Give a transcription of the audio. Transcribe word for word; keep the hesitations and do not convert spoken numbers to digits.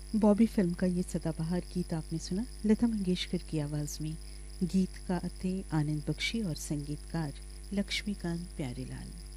Bobby film का ये सदाबहार गीत आपने सुना लता मंगेशकर की आवाज़ में। गीत गाते आनंद बख्शी और संगीतकार लक्ष्मीकांत प्यारेलाल।